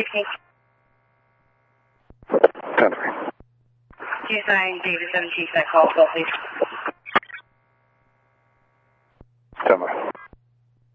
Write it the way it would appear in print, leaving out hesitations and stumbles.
360. 10-3. Tucson, David 17, that call, please.